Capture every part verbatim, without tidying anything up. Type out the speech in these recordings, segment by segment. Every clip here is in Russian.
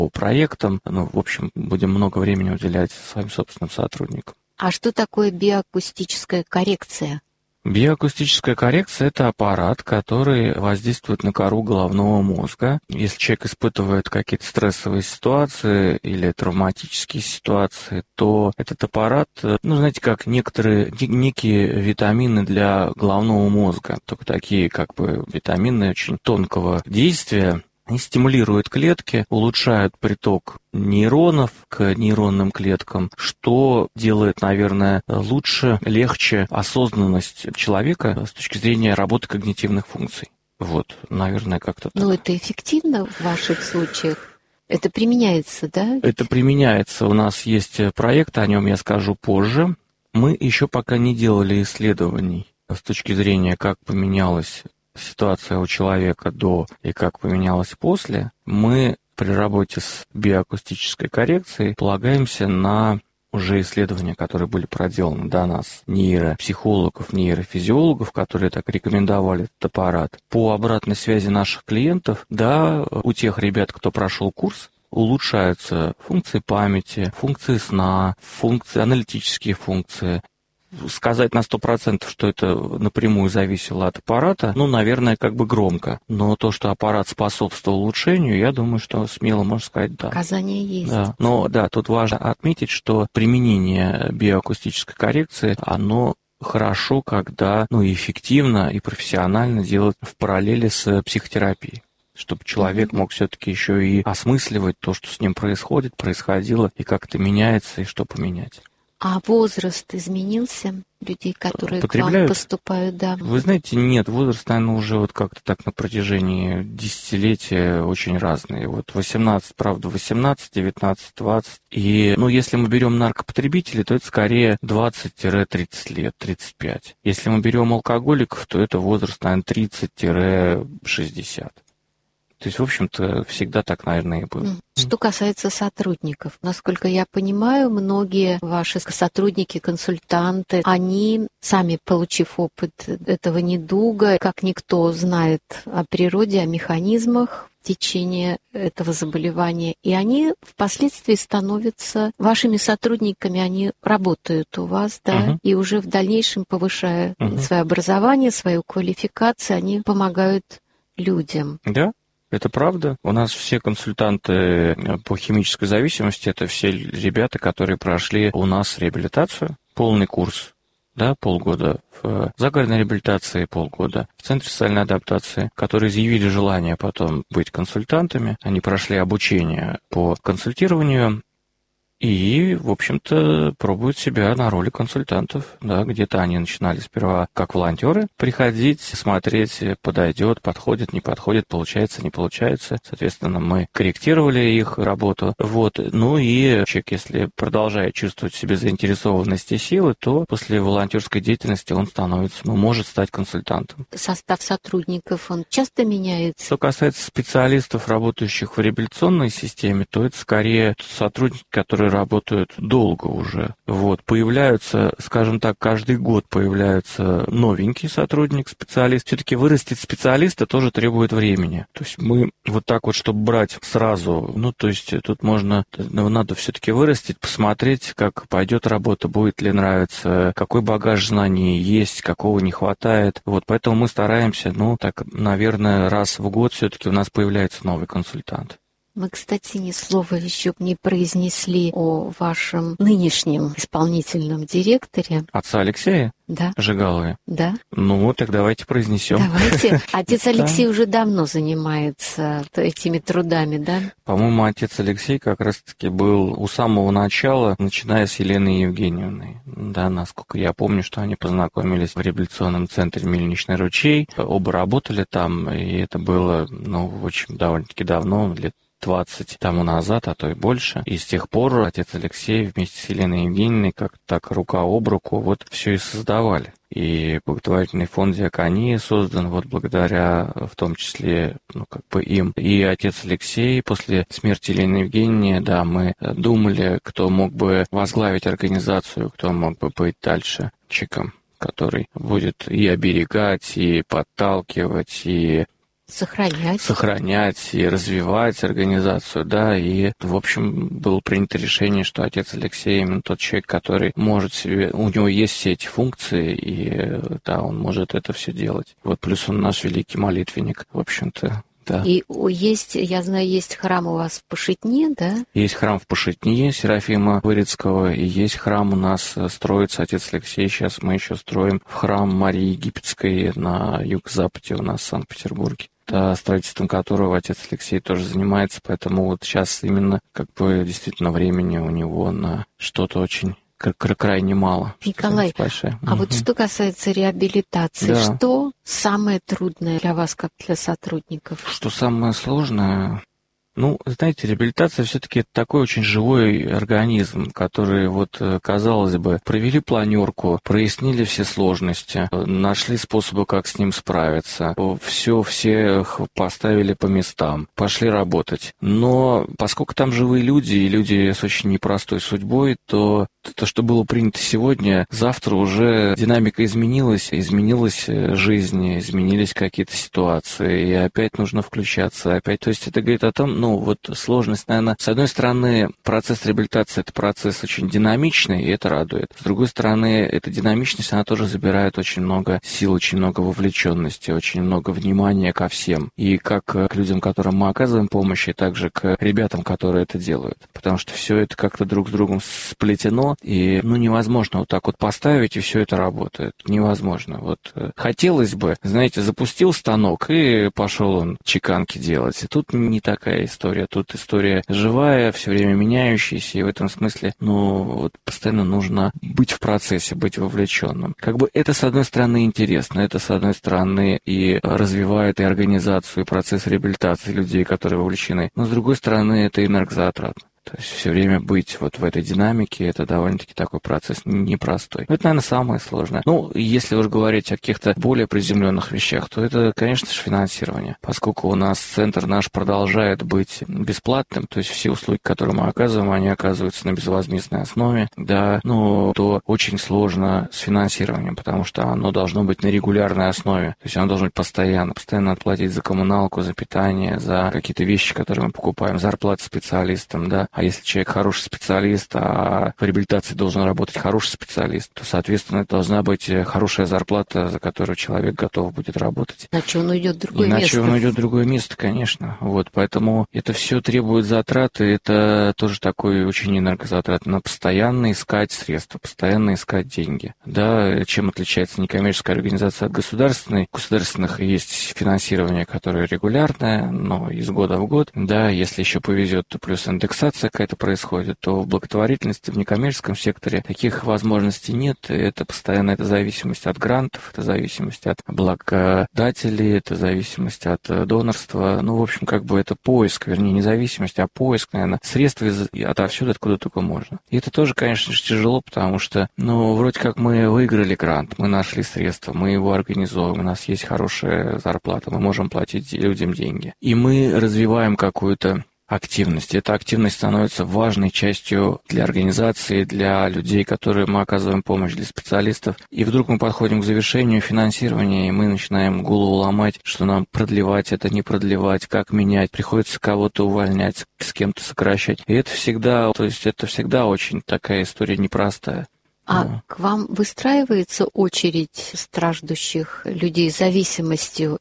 по проектам. Ну, в общем, будем много времени уделять своим собственным сотрудникам. А что такое биоакустическая коррекция? Биоакустическая коррекция – это аппарат, который воздействует на кору головного мозга. Если человек испытывает какие-то стрессовые ситуации или травматические ситуации, то этот аппарат, ну, знаете, как некоторые, некие витамины для головного мозга, только такие как бы витамины очень тонкого действия. Они стимулируют клетки, улучшают приток нейронов к нейронным клеткам, что делает, наверное, лучше, легче осознанность человека с точки зрения работы когнитивных функций. Вот, наверное, как-то так. Но это эффективно в ваших случаях? Это применяется, да? Это применяется. У нас есть проект, о нем я скажу позже. Мы еще пока не делали исследований с точки зрения, как поменялась ситуация у человека до и как поменялась после. Мы при работе с биоакустической коррекцией полагаемся на уже исследования, которые были проделаны до нас, нейропсихологов, нейрофизиологов, которые так рекомендовали этот аппарат. По обратной связи наших клиентов, да, у тех ребят, кто прошел курс, улучшаются функции памяти, функции сна, функции, аналитические функции. Сказать на сто процентов, что это напрямую зависело от аппарата, ну, наверное, как бы громко. Но то, что аппарат способствовал улучшению, я думаю, что смело можно сказать «да». Показания есть. Да. Но да, тут важно отметить, что применение биоакустической коррекции, оно хорошо, когда, ну, эффективно и профессионально делать в параллели с психотерапией, чтобы человек мог все-таки еще и осмысливать то, что с ним происходит, происходило, и как это меняется, и что поменять. А возраст изменился людей, которые к вам поступают? Да. Вы знаете, нет, возраст, наверное, уже вот как-то так на протяжении десятилетия очень разные. Вот восемнадцать, правда, восемнадцать, девятнадцать, двадцать. И, ну, если мы берем наркопотребителей, то это скорее двадцать-тридцать лет, тридцать пять. Если мы берем алкоголиков, то это возраст, наверное, тридцать-шестьдесят. То есть, в общем-то, всегда так, наверное, и было. Что касается сотрудников, насколько я понимаю, многие ваши сотрудники, консультанты, они, сами получив опыт этого недуга, как никто знает о природе, о механизмах течения этого заболевания, и они впоследствии становятся вашими сотрудниками, они работают у вас, да, uh-huh. и уже в дальнейшем, повышая uh-huh. свое образование, свою квалификацию, они помогают людям. Да. Это правда. У нас все консультанты по химической зависимости, это все ребята, которые прошли у нас реабилитацию, полный курс, да, полгода в загородной реабилитации, полгода в Центре социальной адаптации, которые изъявили желание потом быть консультантами. Они прошли обучение по консультированию и, в общем-то, пробуют себя на роли консультантов. Да, где-то они начинали сперва как волонтеры приходить, смотреть, подойдет, подходит, не подходит, получается, не получается. Соответственно, мы корректировали их работу. Вот. Ну и человек, если продолжает чувствовать в себе заинтересованность и силы, то после волонтерской деятельности он становится, ну, может стать консультантом. Состав сотрудников, он часто меняется? Что касается специалистов, работающих в реабилитационной системе, то это скорее сотрудники, которые работают долго уже. Вот. Появляются, скажем так, каждый год появляется новенький сотрудник, специалист. Все-таки вырастить специалиста тоже требует времени. То есть мы вот так вот, чтобы брать сразу, ну, то есть тут можно, надо все-таки вырастить, посмотреть, как пойдет работа, будет ли нравиться, какой багаж знаний есть, какого не хватает. Вот, поэтому мы стараемся, ну, так, наверное, раз в год все-таки у нас появляется новый консультант. Мы, кстати, ни слова еще не произнесли о вашем нынешнем исполнительном директоре. Отца Алексея? Да. Жигалове? Да. Ну, так давайте произнесем. Давайте. Отец Алексей уже давно занимается этими трудами, да? По-моему, отец Алексей как раз-таки был у самого начала, начиная с Еленой Евгеньевной. Да, насколько я помню, что они познакомились в реабилитационном центре «Мельничный ручей». Оба работали там, и это было, ну, очень довольно-таки давно, лет двадцать тому назад, а то и больше. И с тех пор отец Алексей вместе с Еленой Евгеньевной как-то так рука об руку вот все и создавали. И благотворительный фонд «Диакония» создан вот благодаря, в том числе, ну, как бы им. И отец Алексей после смерти Елены Евгеньевны, да, мы думали, кто мог бы возглавить организацию, кто мог бы быть дальше чеком, который будет и оберегать, и подталкивать, и Сохранять. Сохранять и развивать организацию, да, и, в общем, было принято решение, что отец Алексей именно тот человек, который может себе, у него есть все эти функции, и, да, он может это все делать. Вот, плюс он наш великий молитвенник, в общем-то. Да. И есть, я знаю, есть храм у вас в Пашетне, да? Есть храм в Пашетне Серафима Вырицкого, и есть храм у нас строится, отец Алексей, сейчас мы еще строим в храм Марии Египетской на юго-западе у нас в Санкт-Петербурге. Да, строительством которого отец Алексей тоже занимается, поэтому вот сейчас именно как бы действительно времени у него на что-то очень крайне мало. Николай, а угу. вот что касается реабилитации, да. Что самое трудное для вас, как для сотрудников? Что самое сложное? Ну, знаете, реабилитация все-таки такой очень живой организм, который, вот, казалось бы, провели планерку, прояснили все сложности, нашли способы, как с ним справиться, все всех поставили по местам, пошли работать. Но поскольку там живые люди, и люди с очень непростой судьбой, то то, что было принято сегодня, завтра уже динамика изменилась, изменилась жизнь, изменились какие-то ситуации, и опять нужно включаться, опять. То есть это говорит о том, ну, вот сложность, наверное, с одной стороны, процесс реабилитации – это процесс очень динамичный, и это радует. С другой стороны, эта динамичность, она тоже забирает очень много сил, очень много вовлеченности, очень много внимания ко всем. И как к людям, которым мы оказываем помощь, и также к ребятам, которые это делают. Потому что все это как-то друг с другом сплетено, и, ну, невозможно вот так вот поставить, и все это работает. Невозможно. Вот хотелось бы, знаете, запустил станок, и пошел он чеканки делать. И тут не такая история. Тут история живая, все время меняющаяся, и в этом смысле, ну, вот постоянно нужно быть в процессе, быть вовлеченным. Как бы это, с одной стороны, интересно, это, с одной стороны, и развивает и организацию, и процесс реабилитации людей, которые вовлечены, но, с другой стороны, это энергозатратно. То есть все время быть вот в этой динамике, это довольно-таки такой процесс непростой. Это, наверное, самое сложное. Ну, если уж говорить о каких-то более приземленных вещах, то это, конечно же, финансирование. Поскольку у нас центр наш продолжает быть бесплатным, то есть все услуги, которые мы оказываем, они оказываются на безвозмездной основе, да, ну, то очень сложно с финансированием, потому что оно должно быть на регулярной основе. То есть оно должно быть постоянно, постоянно отплатить за коммуналку, за питание, за какие-то вещи, которые мы покупаем, зарплаты специалистам, да. А если человек хороший специалист, а в реабилитации должен работать хороший специалист, то, соответственно, должна быть хорошая зарплата, за которую человек готов будет работать. Иначе он уйдет в другое Иначе место. Иначе он уйдет в другое место, конечно. Вот, поэтому это все требует затраты, это тоже такой очень энергозатрат. Надо постоянно искать средства, постоянно искать деньги. Да, чем отличается некоммерческая организация от государственной? У государственных есть финансирование, которое регулярное, но из года в год. Да, если еще повезет, то плюс индексация какая-то происходит, то в благотворительности, в некоммерческом секторе таких возможностей нет. Это постоянно это зависимость от грантов, это зависимость от благодателей, это зависимость от донорства. Ну, в общем, как бы это поиск, вернее, не зависимость, а поиск, наверное, средств из, отовсюду, откуда только можно. И это тоже, конечно же, тяжело, потому что, ну, вроде как мы выиграли грант, мы нашли средства, мы его организовываем, у нас есть хорошая зарплата, мы можем платить людям деньги. И мы развиваем какую-то активность. Эта активность становится важной частью для организации, для людей, которым мы оказываем помощь, для специалистов. И вдруг мы подходим к завершению финансирования, и мы начинаем голову ломать, что нам продлевать это, не продлевать, как менять. Приходится кого-то увольнять, с кем-то сокращать. И это всегда, то есть это всегда очень такая история непростая. А ну. К вам выстраивается очередь страждущих людей с зависимостью?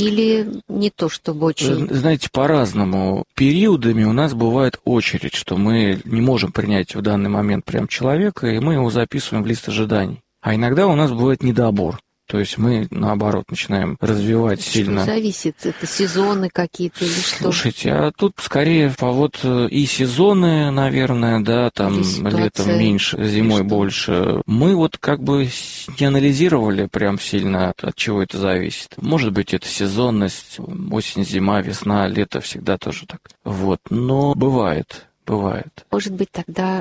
Или не то, чтобы очень... Знаете, по-разному. Периодами у нас бывает очередь, что мы не можем принять в данный момент прям человека, и мы его записываем в лист ожиданий. А иногда у нас бывает недобор. То есть мы, наоборот, начинаем развивать что сильно... Что зависит? Это сезоны какие-то или что? Слушайте, а тут скорее вот и сезоны, наверное, да, там летом меньше, зимой больше. Мы вот как бы не анализировали прям сильно, от чего это зависит. Может быть, это сезонность, осень, зима, весна, лето всегда тоже так. Вот, но бывает. Бывает. Может быть, тогда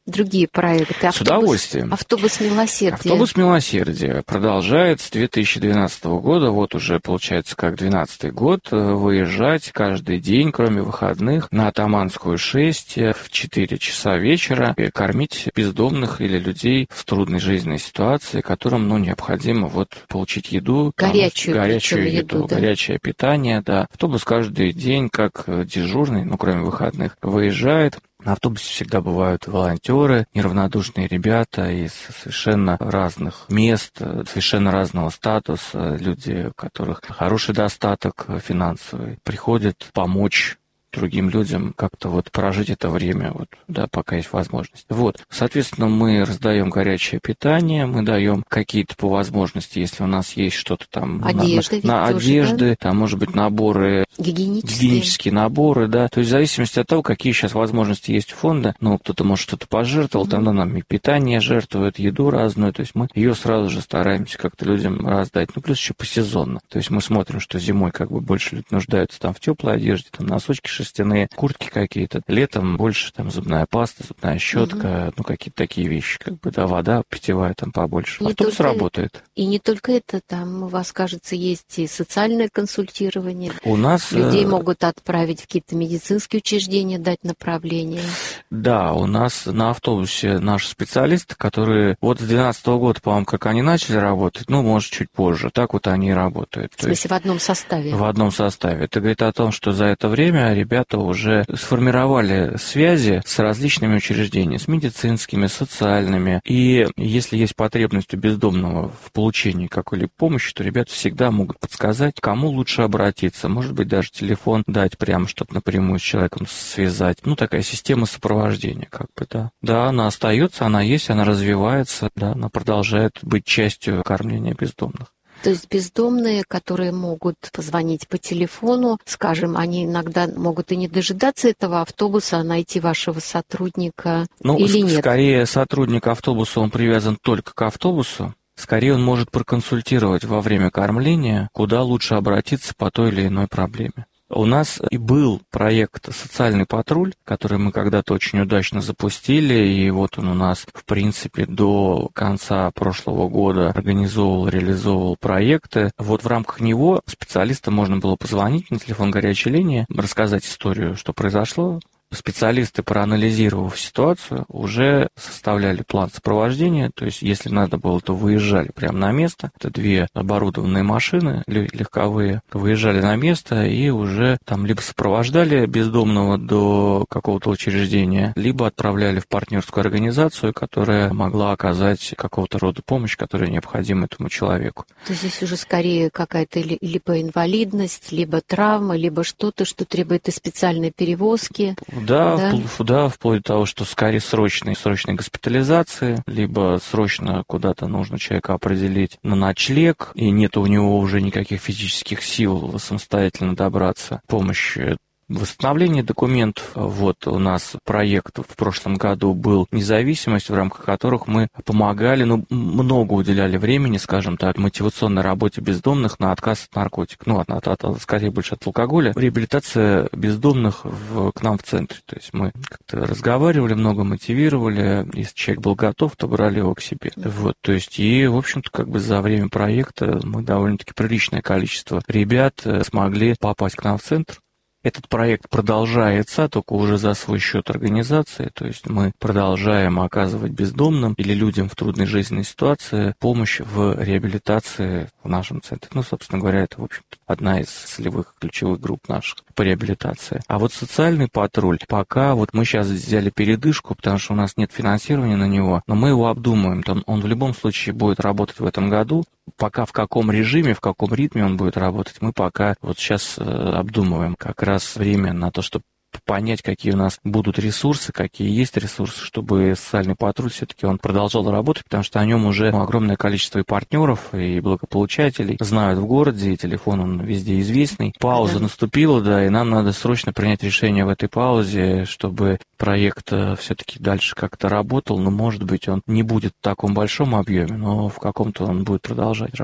другие проекты? Автобус, с удовольствием. Автобус милосердия. Автобус милосердия продолжает с две тысячи двенадцатого года, вот уже получается как двенадцатый год, выезжать каждый день, кроме выходных, на Атаманскую шесть в четыре часа вечера и кормить бездомных или людей в трудной жизненной ситуации, которым, ну, необходимо вот получить еду. Горячую, горячую еду, еду да. горячее питание, да. Автобус каждый день, как дежурный, ну, кроме выходных, выезжает. На автобусе всегда бывают волонтеры, неравнодушные ребята из совершенно разных мест, совершенно разного статуса, люди, у которых хороший достаток финансовый, приходят помочь другим людям как-то вот прожить это время, вот, да, пока есть возможность. Вот, соответственно, мы раздаем горячее питание, мы даем какие-то по возможности, если у нас есть что-то там одежды, на, на тоже, одежды, да? Там, может быть, наборы, гигиенические. гигиенические наборы, да, то есть в зависимости от того, какие сейчас возможности есть у фонда, ну, кто-то, может, что-то пожертвовал, mm-hmm. там, да, нам и питание жертвует, еду разную, то есть мы ее сразу же стараемся как-то людям раздать, ну, плюс еще посезонно, то есть мы смотрим, что зимой как бы больше люди нуждаются там в теплой одежде, там, носочки шерстяные, куртки какие-то. Летом больше там зубная паста, зубная щетка, угу. ну какие-то такие вещи, как бы, да, вода питьевая там побольше. Не Автобус только, работает. И не только это, там у вас, кажется, есть и социальное консультирование. У нас... Людей могут отправить в какие-то медицинские учреждения, дать направление. Да, у нас на автобусе наши специалисты, которые вот с две тысячи двенадцатого года, по-моему, как они начали работать, ну, может, чуть позже, так вот они и работают. В смысле, в одном составе? В одном составе. Это говорит о том, что за это время ребята уже сформировали связи с различными учреждениями, с медицинскими, социальными. И если есть потребность у бездомного в получении какой-либо помощи, то ребята всегда могут подсказать, кому лучше обратиться. Может быть, даже телефон дать прямо, чтобы напрямую с человеком связать. Ну, такая система сопровождения, как бы, да. Да, она остается, она есть, она развивается, да, она продолжает быть частью кормления бездомных. То есть бездомные, которые могут позвонить по телефону, скажем, они иногда могут и не дожидаться этого автобуса, а найти вашего сотрудника ну, или нет? Скорее, сотрудник автобуса, он привязан только к автобусу. Скорее, он может проконсультировать во время кормления, куда лучше обратиться по той или иной проблеме. У нас и был проект «Социальный патруль», который мы когда-то очень удачно запустили, и вот он у нас, в принципе, до конца прошлого года организовывал, реализовывал проекты. Вот в рамках него специалистам можно было позвонить на телефон горячей линии, рассказать историю, что произошло. Специалисты, проанализировав ситуацию, уже составляли план сопровождения, то есть если надо было, то выезжали прямо на место. Это две оборудованные машины легковые, выезжали на место и уже там либо сопровождали бездомного до какого-то учреждения, либо отправляли в партнерскую организацию, которая могла оказать какого-то рода помощь, которая необходима этому человеку. То есть здесь уже скорее какая-то либо инвалидность, либо травма, либо что-то, что требует и специальной перевозки. Да, да? Вплоть, да, вплоть до того, что скорее срочной, срочной госпитализации, либо срочно куда-то нужно человека определить на ночлег, и нет у него уже никаких физических сил самостоятельно добраться. Помощь восстановление документов. Вот у нас проект в прошлом году был «Независимость», в рамках которых мы помогали, ну, много уделяли времени, скажем так, мотивационной работе бездомных на отказ от наркотиков. Ну, от, от, от, скорее больше от алкоголя. Реабилитация бездомных в, к нам в центре. То есть мы как-то разговаривали, много мотивировали. Если человек был готов, то брали его к себе. Вот, то есть и, в общем-то, как бы за время проекта мы довольно-таки приличное количество ребят смогли попасть к нам в центр. Этот проект продолжается, только уже за свой счет организации, то есть мы продолжаем оказывать бездомным или людям в трудной жизненной ситуации помощь в реабилитации в нашем центре. Ну, собственно говоря, это, в общем-то, одна из целевых ключевых групп наших по реабилитации. А вот социальный патруль, пока вот мы сейчас взяли передышку, потому что у нас нет финансирования на него, но мы его обдумываем. Там он в любом случае будет работать в этом году. Пока в каком режиме, в каком ритме он будет работать, мы пока вот сейчас э, обдумываем как раз время на то, чтобы понять, какие у нас будут ресурсы, какие есть ресурсы, чтобы социальный патруль все-таки он продолжал работать, потому что о нем уже огромное количество и партнеров, и благополучателей знают в городе, и телефон он везде известный. Пауза наступила, да, и нам надо срочно принять решение в этой паузе, чтобы проект все-таки дальше как-то работал, но, может быть, он не будет в таком большом объеме, но в каком-то он будет продолжать работать.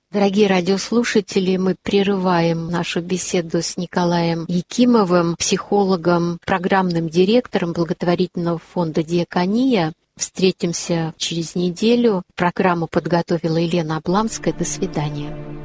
Дорогие радиослушатели, мы прерываем нашу беседу с Николаем Якимовым, психологом, программным директором благотворительного фонда «Диакония». Встретимся через неделю. Программу подготовила Елена Обламская. До свидания.